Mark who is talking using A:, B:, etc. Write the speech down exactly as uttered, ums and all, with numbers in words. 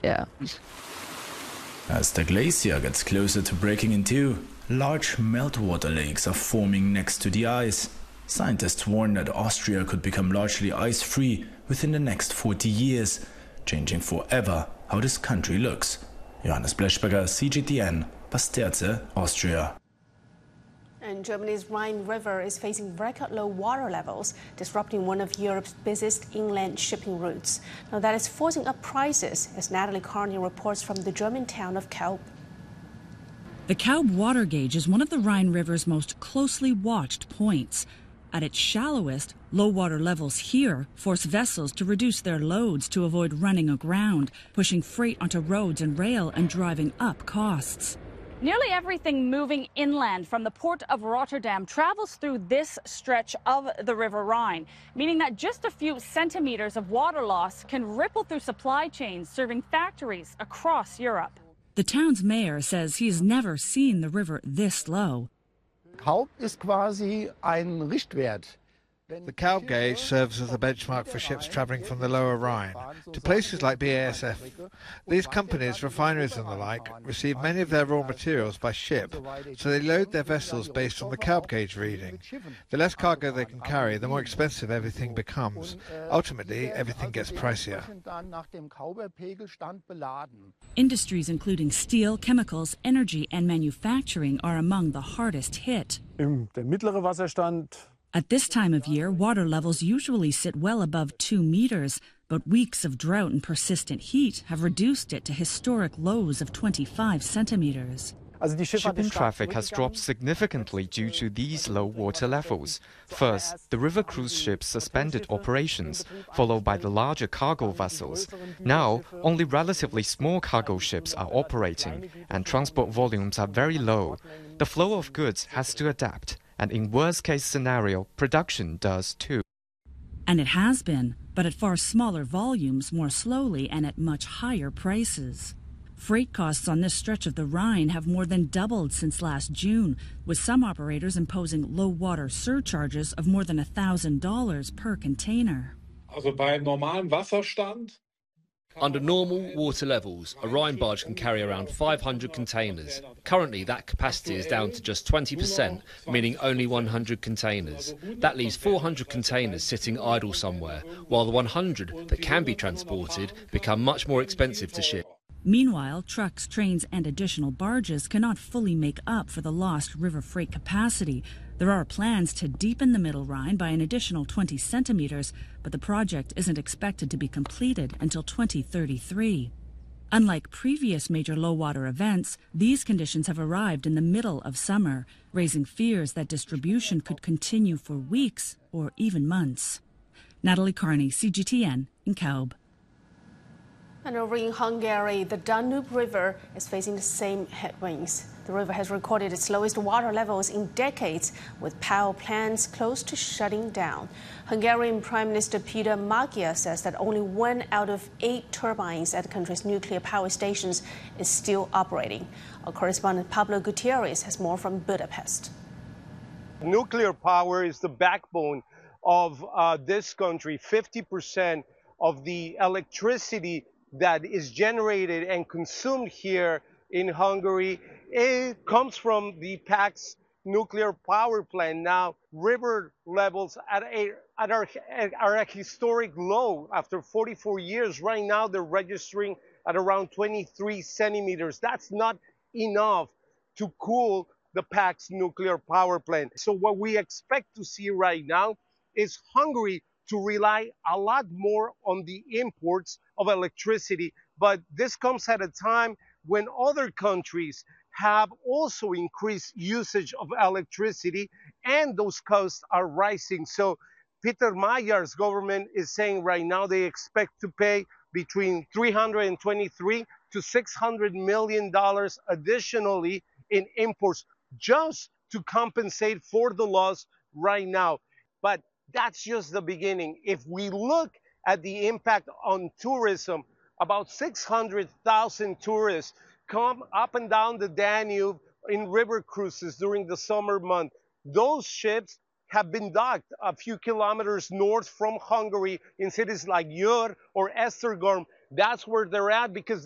A: Yeah.
B: As the glacier gets closer to breaking in two, large meltwater lakes are forming next to the ice. Scientists warn that Austria could become largely ice-free within the next forty years, changing forever how this country looks. Johannes Blechberger, C G T N, Pasterze, Austria.
C: And Germany's Rhine River is facing record low water levels, disrupting one of Europe's busiest inland shipping routes. Now that is forcing up prices, as Natalie Carney reports from the German town of Kaub.
D: The Kaub water gauge is one of the Rhine River's most closely watched points. At its shallowest, low water levels here force vessels to reduce their loads to avoid running aground, pushing freight onto roads and rail and driving up costs.
E: Nearly everything moving inland from the port of Rotterdam travels through this stretch of the River Rhine, meaning that just a few centimeters of water loss can ripple through supply chains serving factories across Europe.
D: The town's mayor says he's never seen the river this low.
F: Kaub ist quasi ein Richtwert.
G: The Kaub gauge serves as a benchmark for ships travelling from the lower Rhine to places like B A S F. These companies, refineries and the like, receive many of their raw materials by ship, so they load their vessels based on the Kaub gauge reading. The less cargo they can carry, the more expensive everything becomes. Ultimately, everything gets pricier.
D: Industries including steel, chemicals, energy and manufacturing are among the hardest hit.
H: Der mittlere Wasserstand.
D: At this time of year, water levels usually sit well above two meters, but weeks of drought and persistent heat have reduced it to historic lows of twenty-five centimeters.
I: Shipping traffic has dropped significantly due to these low water levels. First, the river cruise ships suspended operations, followed by the larger cargo vessels. Now, only relatively small cargo ships are operating, and transport volumes are very low. The flow of goods has to adapt. And in worst-case scenario, production does too.
D: And it has been, but at far smaller volumes, more slowly, and at much higher prices. Freight costs on this stretch of the Rhine have more than doubled since last June, with some operators imposing low-water surcharges of more than one thousand dollars per container.
J: Also bei normalem Wasserstand?
K: Under normal water levels, a Rhine barge can carry around five hundred containers. Currently, that capacity is down to just twenty percent, meaning only one hundred containers. That leaves four hundred containers sitting idle somewhere, while the one hundred that can be transported become much more expensive to ship.
D: Meanwhile, trucks, trains and additional barges cannot fully make up for the lost river freight capacity. There are plans to deepen the Middle Rhine by an additional twenty centimeters, but the project isn't expected to be completed until twenty thirty-three. Unlike previous major low-water events, these conditions have arrived in the middle of summer, raising fears that distribution could continue for weeks or even months. Natalie Carney, C G T N, in Kaub.
C: And over in Hungary, the Danube River is facing the same headwinds. The river has recorded its lowest water levels in decades, with power plants close to shutting down. Hungarian Prime Minister Peter Magyar says that only one out of eight turbines at the country's nuclear power stations is still operating. Our correspondent Pablo Gutierrez has more from Budapest.
L: Nuclear power is the backbone of uh, this country. fifty percent of the electricity that is generated and consumed here in Hungary, it comes from the Paks nuclear power plant. Now, river levels at a, at our, are at a historic low after forty-four years. Right now, they're registering at around twenty-three centimeters. That's not enough to cool the Paks nuclear power plant. So what we expect to see right now is Hungary to rely a lot more on the imports of electricity. But this comes at a time when other countries have also increased usage of electricity and those costs are rising. So Peter Magyar's government is saying right now they expect to pay between three hundred twenty-three to six hundred million dollars additionally in imports just to compensate for the loss right now. But that's just the beginning. If we look at the impact on tourism, about six hundred thousand tourists come up and down the Danube in river cruises during the summer month. Those ships have been docked a few kilometers north from Hungary in cities like Győr or Esztergom. That's where they're at because